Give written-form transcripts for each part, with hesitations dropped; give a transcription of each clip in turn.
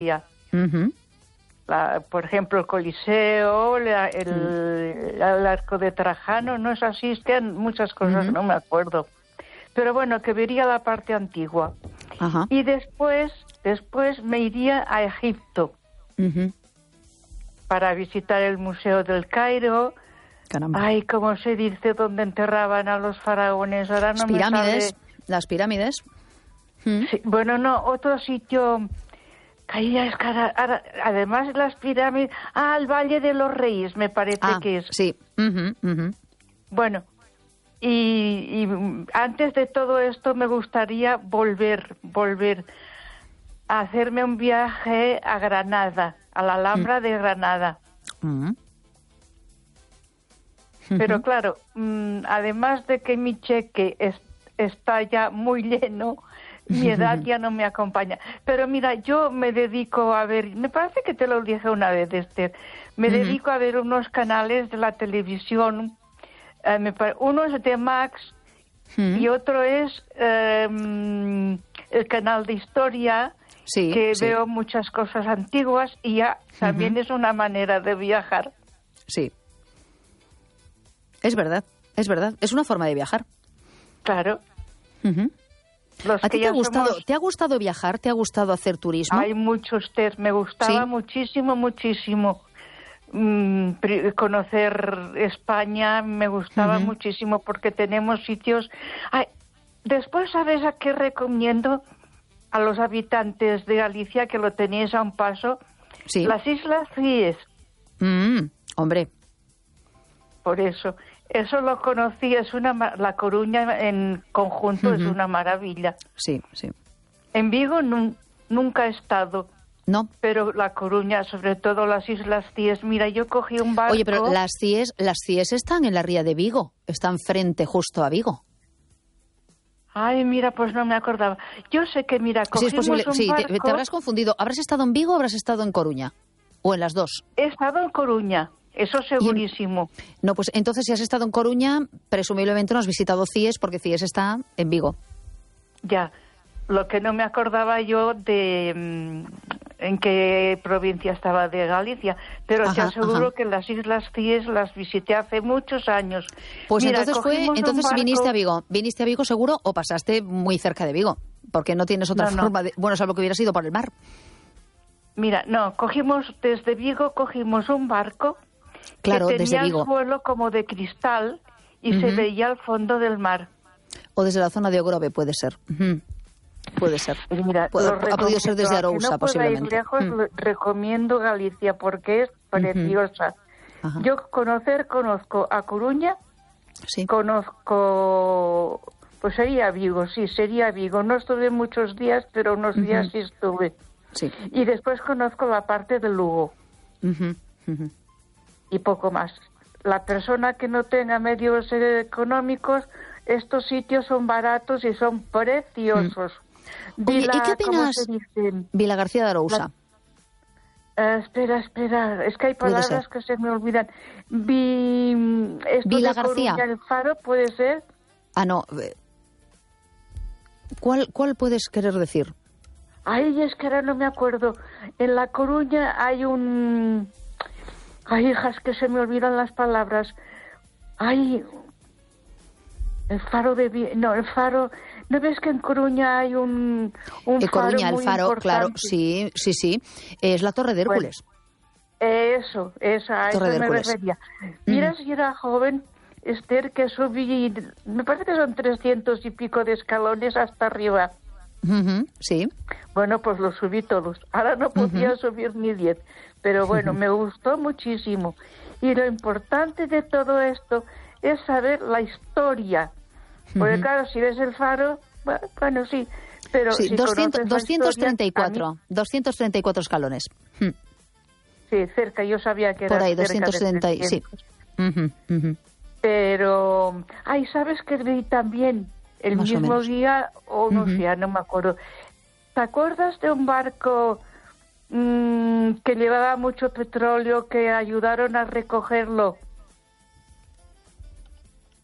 Ujú. Por ejemplo, el Coliseo, el Arco de Trajano, no es así, es que hay muchas cosas, no me acuerdo. Pero bueno, que vería la parte antigua. Ajá. Y después me iría a Egipto Ujú. para visitar el Museo del Cairo. Caramba. Ay, ¿cómo se dice dónde enterraban a los faraones? Ahora no Las me pirámides. sale. Las pirámides. Sí, bueno, no, otro sitio. Además de las pirámides. El Valle de los Reyes, me parece que es. Sí. Ujú, ujú. Bueno, y antes de todo esto me gustaría volver a hacerme un viaje a Granada, a la Alhambra de Granada. Ujú. Pero claro, además de que mi cheque está ya muy lleno, mi edad ya no me acompaña. Pero mira, yo me dedico a ver, me parece que te lo dije una vez, Esther, me dedico a ver unos canales de la televisión, uno es de Max y otro es el canal de historia, Sí, que sí. veo muchas cosas antiguas y ya también es una manera de viajar. Sí. Es verdad, es verdad. Es una forma de viajar. Claro. Ujú. Los ¿A que ti te ha ya gustado, somos... te ha gustado viajar? ¿Te ha gustado hacer turismo? Hay muchos test, me gustaba ¿Sí? muchísimo conocer España, me gustaba muchísimo porque tenemos sitios... Después, ¿sabes a qué recomiendo a los habitantes de Galicia, que lo tenéis a un paso? Sí. Las Islas Cíes, Hombre. por eso. Eso lo conocí, La Coruña en conjunto es una maravilla. Sí, sí. En Vigo nunca he estado. No. Pero La Coruña, sobre todo las Islas Cíes, mira, yo cogí un barco... Oye, pero las Cíes están en la ría de Vigo, están frente justo a Vigo. Ay, mira, pues no me acordaba. Yo sé que, mira, Sí, es cogimos posible. un Sí, barco... te habrás confundido. ¿Habrás estado en Vigo o habrás estado en Coruña? ¿O en las dos? He estado en Coruña, eso segurísimo. No, pues entonces si has estado en Coruña, presumiblemente no has visitado Cíes, porque Cíes está en Vigo. Ya, lo que no me acordaba yo de en qué provincia estaba de Galicia, pero te aseguro que las Islas Cíes las visité hace muchos años. Pues mira, entonces viniste a Vigo. ¿Viniste a Vigo seguro o pasaste muy cerca de Vigo? Porque no tienes otra forma de... Bueno, salvo que hubieras ido por el mar. Mira, no, desde Vigo cogimos un barco que tenía el suelo como de cristal y se veía al fondo del mar. O desde la zona de Ogrove, puede ser. Puede ser. Pues mira, ha podido ser desde Arousa, posiblemente. Ir lejos, recomiendo Galicia porque es preciosa. Yo conozco a Coruña, conozco... Pues sería Vigo. No estuve muchos días, pero unos días sí estuve. Sí. Y después conozco la parte de Lugo. Y poco más. La persona que no tenga medios económicos, estos sitios son baratos y son preciosos. Oye, ¿y qué opinas? Vila García de Arousa. Espera, es que hay palabras que se me olvidan. Vila García. Coruña, el Faro, ¿puede ser? No. ¿Cuál puedes querer decir? Ay, es que ahora no me acuerdo. En La Coruña hay un... Ay, hijas, que se me olvidan las palabras. Ay, el Faro de... No, el Faro... ¿No ves que en Coruña hay un Coruña, faro muy el Faro, importante? claro, sí. Es la Torre de Hércules. Esa Torre de me Hércules. refería. Mira, si era joven, Esther, que subí... Me parece que son 300 y pico de escalones hasta arriba. Sí. Bueno, pues los subí todos. Ahora no podía subir ni 10. Pero bueno, me gustó muchísimo. Y lo importante de todo esto es saber la historia. Porque claro, si ves el Faro, bueno, sí. Pero sí, si 234 escalones. Sí, cerca, yo sabía que era por ahí, cerca 270, sí. Pero, ¿sabes qué vi también? El Más mismo día, no sé, no me acuerdo. ¿Te acuerdas de un barco que llevaba mucho petróleo que ayudaron a recogerlo?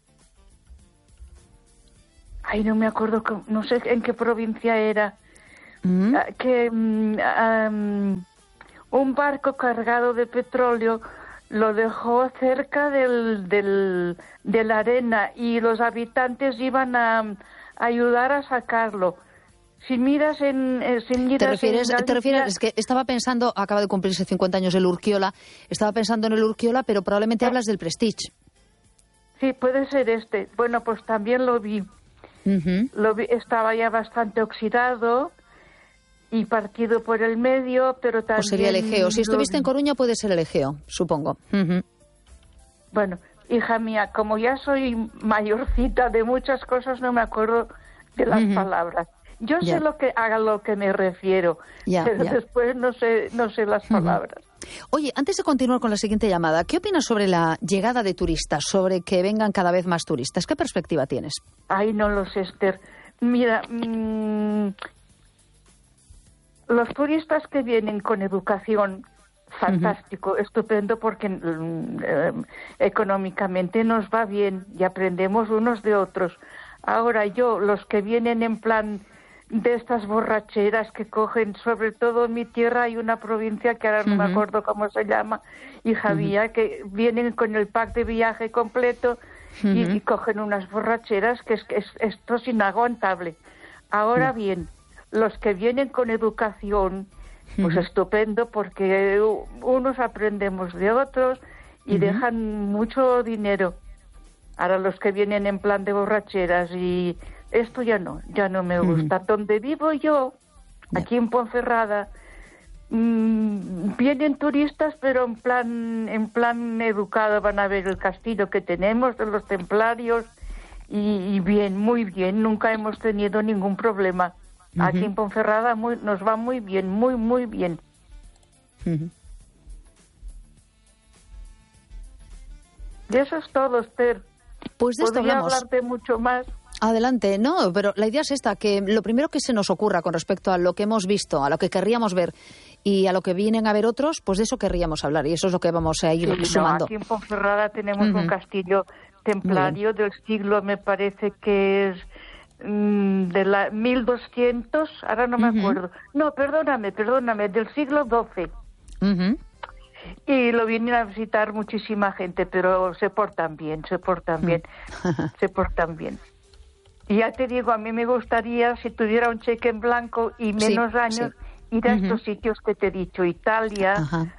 Ay, no me acuerdo, no sé en qué provincia era. que un barco cargado de petróleo lo dejó cerca de la arena y los habitantes iban a ayudar a sacarlo. Si miras en ¿Te refieres? Es que estaba pensando, acaba de cumplirse 50 años el Urquiola, estaba pensando en el Urquiola, pero probablemente hablas del Prestige. Sí, puede ser este. Bueno, pues también lo vi. Estaba ya bastante oxidado y partido por el medio, pero también... Pues sería el Egeo. Si estuviste en Coruña puede ser el Egeo, supongo. Bueno, hija mía, como ya soy mayorcita de muchas cosas, no me acuerdo de las palabras. Yo sé a lo que me refiero, pero después no sé las palabras. Oye, antes de continuar con la siguiente llamada, ¿qué opinas sobre la llegada de turistas, sobre que vengan cada vez más turistas? ¿Qué perspectiva tienes? Ay, no lo sé, Esther. Mira, los turistas que vienen con educación, fantástico, estupendo, porque económicamente nos va bien y aprendemos unos de otros. Ahora los que vienen en plan de estas borracheras que cogen, sobre todo en mi tierra hay una provincia que ahora no me acuerdo cómo se llama, hija mía, que vienen con el pack de viaje completo y cogen unas borracheras que esto es inaguantable. Ahora bien, los que vienen con educación, pues estupendo, porque unos aprendemos de otros y dejan mucho dinero. Ahora los que vienen en plan de borracheras y esto ya no me gusta. Donde vivo yo, aquí en Ponferrada, vienen turistas, pero en plan educado, van a ver el castillo que tenemos de los templarios y bien, muy bien, nunca hemos tenido ningún problema. Aquí en Ponferrada nos va muy bien, muy, muy bien. Y eso es todo, Esther. Pues de esto hablamos. Podría hablarte mucho más. Adelante, no, pero la idea es esta, que lo primero que se nos ocurra con respecto a lo que hemos visto, a lo que querríamos ver y a lo que vienen a ver otros, pues de eso querríamos hablar y eso es lo que vamos a ir sumando. Aquí en Ponferrada tenemos un castillo templario del siglo, me parece que es de la 1200, ahora no me acuerdo. No, perdóname, del siglo XII. Y lo vienen a visitar muchísima gente, pero se portan bien. Y ya te digo, a mí me gustaría, si tuviera un cheque en blanco y menos años, ir a estos sitios que te he dicho, Italia,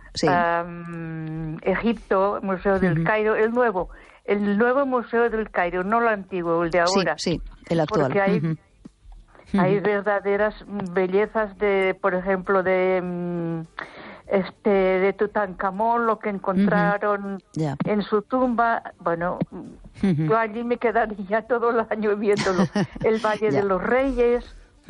Egipto, Museo del Cairo, el nuevo Museo del Cairo, no lo antiguo, el de ahora. Sí, el actual. Porque hay verdaderas bellezas por ejemplo, de Tutankamón, lo que encontraron en su tumba. Bueno, yo allí me quedaría todo el año viéndolo. El Valle de los Reyes,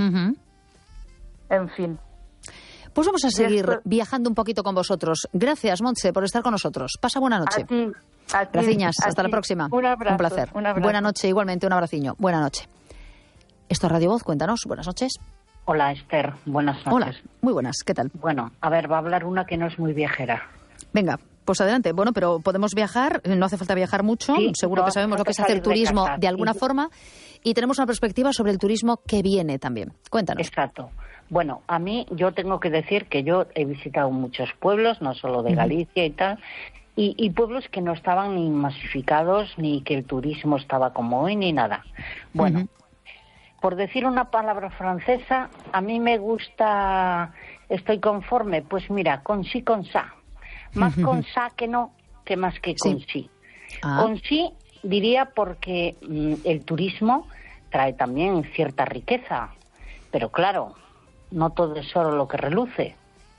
en fin. Pues vamos a seguir viajando un poquito con vosotros. Gracias, Montse, por estar con nosotros. Pasa buena noche. A ti. Gracias, hasta la próxima. Un abrazo. Un placer. Buena noche, igualmente, un abraciño. Buena noche. Esto es Radio Voz, cuéntanos. Buenas noches. Hola, Esther. Buenas noches. Hola, muy buenas. ¿Qué tal? Bueno, a ver, va a hablar una que no es muy viajera. Venga, pues adelante. Bueno, pero podemos viajar, no hace falta viajar mucho. Sí, seguro que sabemos lo que es hacer turismo de alguna forma. Y tenemos una perspectiva sobre el turismo que viene también. Cuéntanos. Exacto. Bueno, a mí, yo tengo que decir que yo he visitado muchos pueblos, no solo de Galicia y tal, y pueblos que no estaban ni masificados, ni que el turismo estaba como hoy, ni nada. Bueno, por decir una palabra francesa, a mí me gusta, estoy conforme, pues mira, con sí, con sa. Más con sa que no, que más que con sí. Con sí diría porque el turismo trae también cierta riqueza, pero claro, no todo es oro lo que reluce.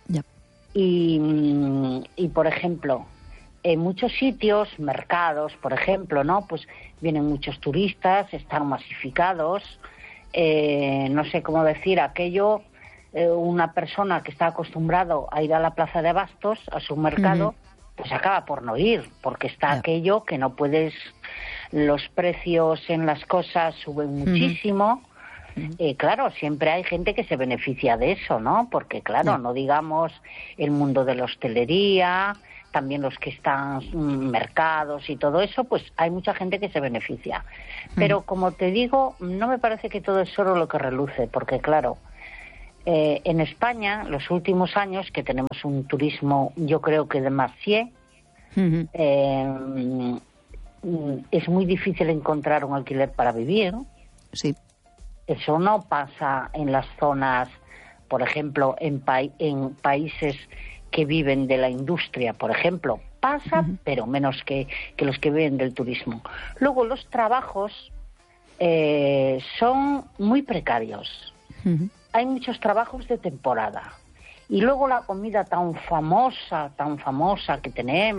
Y por ejemplo, en muchos sitios, mercados, por ejemplo, ¿no? Pues vienen muchos turistas, están masificados, no sé cómo decir, aquello, una persona que está acostumbrado a ir a la plaza de abastos, a su mercado, pues acaba por no ir, porque está aquello que no puedes, los precios en las cosas suben muchísimo. Claro, siempre hay gente que se beneficia de eso, ¿no? Porque claro, no digamos el mundo de la hostelería, también los que están mercados y todo eso, pues hay mucha gente que se beneficia. Pero como te digo, no me parece que todo es solo lo que reluce, porque claro, En España, los últimos años, que tenemos un turismo, yo creo que demasiado, es muy difícil encontrar un alquiler para vivir. Sí. Eso no pasa en las zonas, por ejemplo, en países que viven de la industria, por ejemplo. Pasa, pero menos que los que viven del turismo. Luego, los trabajos son muy precarios. Hay muchos trabajos de temporada. Y luego la comida tan famosa que tenemos,